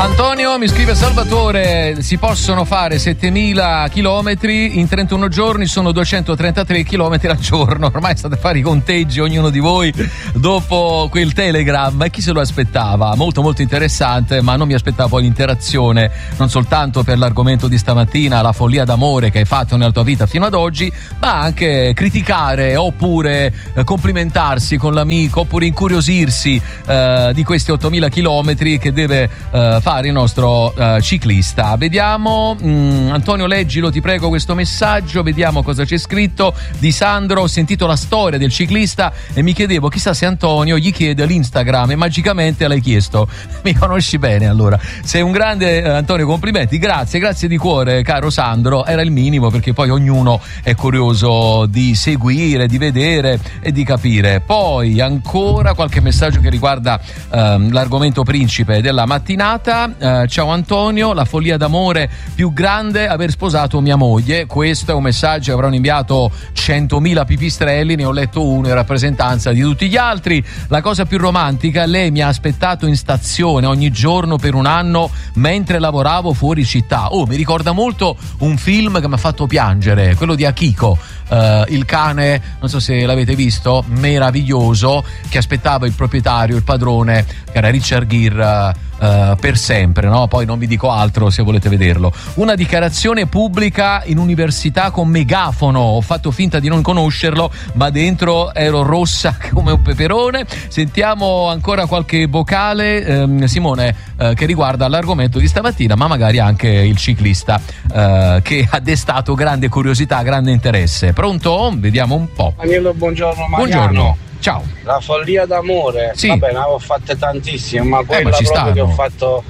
Antonio mi scrive: Salvatore, si possono fare 7.000 chilometri in 31 giorni, sono 233 chilometri al giorno. Ormai state a fare i conteggi ognuno di voi dopo quel Telegram, e chi se lo aspettava? Molto molto interessante, ma non mi aspettavo poi l'interazione non soltanto per l'argomento di stamattina, la follia d'amore che hai fatto nella tua vita fino ad oggi, ma anche criticare oppure complimentarsi con l'amico, oppure incuriosirsi di questi 8.000 chilometri che deve fare il nostro ciclista. Vediamo, Antonio, leggilo ti prego questo messaggio, vediamo cosa c'è scritto. Di Sandro: ho sentito la storia del ciclista e mi chiedevo chissà se Antonio gli chiede l'Instagram, e magicamente l'hai chiesto. Mi conosci bene, allora sei un grande, Antonio, complimenti, grazie di cuore caro Sandro, era il minimo, perché poi ognuno è curioso di seguire, di vedere e di capire. Poi ancora qualche messaggio che riguarda l'argomento principe della mattinata. Ciao Antonio, la follia d'amore più grande, aver sposato mia moglie. Questo è un messaggio che avranno inviato 100.000 pipistrelli, ne ho letto uno in rappresentanza di tutti gli altri. La cosa più romantica: lei mi ha aspettato in stazione ogni giorno per un anno mentre lavoravo fuori città. Mi ricorda molto un film che mi ha fatto piangere, quello di Akiko, il cane, non so se l'avete visto, meraviglioso, che aspettava il proprietario, il padrone, che era Richard Gere, per sempre, no? Poi non vi dico altro se volete vederlo. Una dichiarazione pubblica in università con megafono, ho fatto finta di non conoscerlo, ma dentro ero rossa come un peperone. Sentiamo ancora qualche vocale, Simone, che riguarda l'argomento di stamattina, ma magari anche il ciclista che ha destato grande curiosità, grande interesse. Pronto? Vediamo un po'. Agnello, buongiorno Mariano. Buongiorno. Ciao. La follia d'amore, sì. Vabbè, ne avevo fatte tantissime, ma quella ma proprio che ho fatto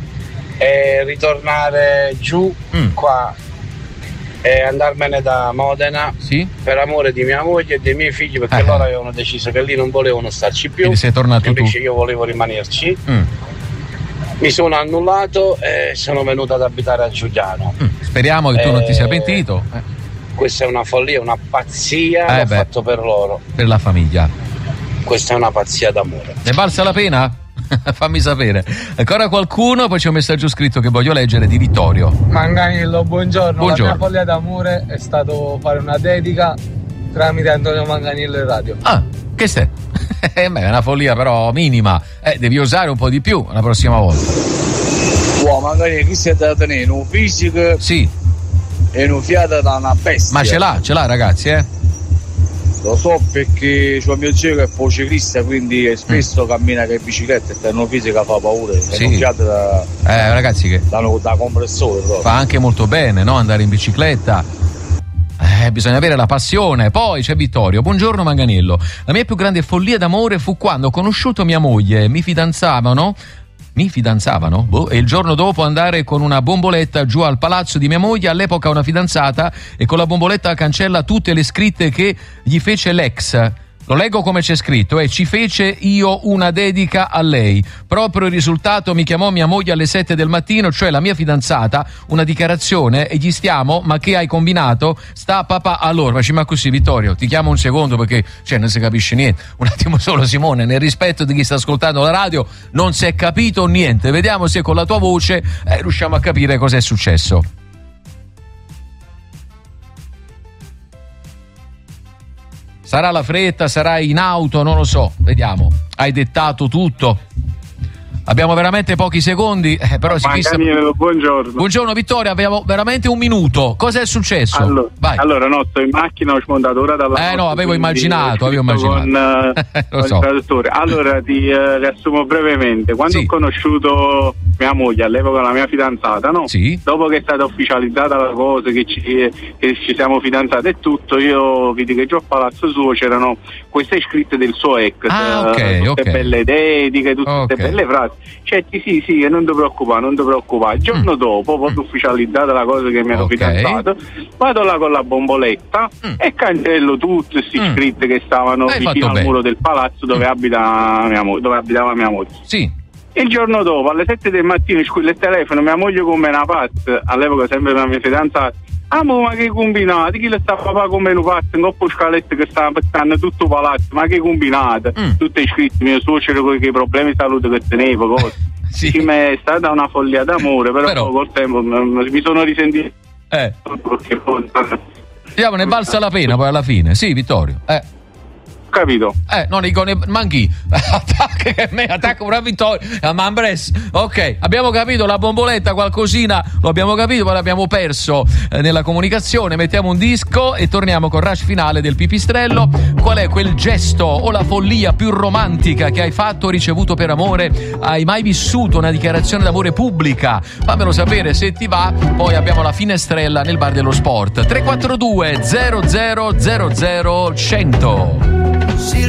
è ritornare giù qua e andarmene da Modena, sì, per amore di mia moglie e dei miei figli, perché loro avevano deciso che lì non volevano starci più. Quindi sei tornato invece tu. Io volevo rimanerci. Mi sono annullato e sono venuto ad abitare a Giuliano. Speriamo che tu non ti sia pentito. Questa è una follia, una pazzia, l'ho fatto per loro, per la famiglia. Questa è una pazzia d'amore. Ne valsa la pena? Fammi sapere. Ancora qualcuno? Poi c'è un messaggio scritto che voglio leggere di Vittorio. Manganello, buongiorno. La mia Buongiorno. follia d'amore è stato fare una dedica tramite Antonio Manganello in radio. Ah, che stai? È una follia però minima. Devi osare un po' di più la prossima volta. Manganello, chi si è da tenere? Un fisico? Sì. E un fiato da una bestia. Ma ce l'ha ragazzi, Lo so perché c'ho mio zio che è ciclista, quindi spesso cammina che bicicletta, e una fisica fa paura. Sì. È un fiato da ragazzi, che da compressore proprio. fa anche molto bene, no? Andare in bicicletta. Bisogna avere la passione. Poi c'è Vittorio. Buongiorno Manganello. La mia più grande follia d'amore fu quando ho conosciuto mia moglie. Mi fidanzavano e il giorno dopo andare con una bomboletta giù al palazzo di mia moglie, all'epoca una fidanzata, e con la bomboletta cancella tutte le scritte che gli fece l'ex. Lo leggo come c'è scritto, ci fece io una dedica a lei. Proprio il risultato: mi chiamò mia moglie alle 7 del mattino, cioè la mia fidanzata, una dichiarazione, e gli stiamo: ma che hai combinato? Sta papà. Allora, ma così Vittorio, ti chiamo un secondo perché non si capisce niente. Un attimo solo Simone, nel rispetto di chi sta ascoltando la radio, non si è capito niente. Vediamo se con la tua voce riusciamo a capire cosa è successo. Sarà la fretta, sarai in auto, non lo so, vediamo. Hai dettato tutto. Abbiamo veramente pochi secondi, però si fissa. Buongiorno. Buongiorno Vittorio, abbiamo veramente un minuto. Cosa è successo? Allora, no, sto in macchina, ho smontato ora dalla no, avevo immaginato. Con il traduttore. Allora, ti riassumo brevemente. Quando ho conosciuto mia moglie, all'epoca la mia fidanzata, no? Sì. Dopo che è stata ufficializzata la cosa, che ci siamo fidanzati e tutto, io vidi che giù al palazzo suo c'erano queste scritte del suo ex, tutte belle dediche, tutte queste belle frasi. Cioè, sì, che non ti preoccupare. Il giorno dopo, proprio ufficializzata la cosa che mi ero fidanzato, vado là con la bomboletta e cancello tutte queste scritte che stavano vicino al muro del palazzo dove abitava mia moglie. Sì. Il giorno dopo, alle 7 del mattino, squilla il telefono, mia moglie come una pazza, all'epoca sempre la mia fidanzata. Ma che combinate? Chi le sta papà come un pazzo, un po' scalette che stanno pettando tutto palazzo, ma che combinate? Tutte iscritte, mio suocero con i problemi di salute che tenevo, cose. sì. È stata una follia d'amore, però col tempo mi sono risentito. Diciamo, ne valsa la pena poi alla fine. Sì, Vittorio. Capito? Non dico manchi. Attacca una vittoria a Mambres. Ok, abbiamo capito la bomboletta, qualcosina lo abbiamo capito, poi l'abbiamo perso nella comunicazione. Mettiamo un disco e torniamo con rush finale del Pipistrello. Qual è quel gesto o la follia più romantica che hai fatto o ricevuto per amore? Hai mai vissuto una dichiarazione d'amore pubblica? Fammelo sapere se ti va. Poi abbiamo la finestrella nel bar dello sport. 342 00 00 100. She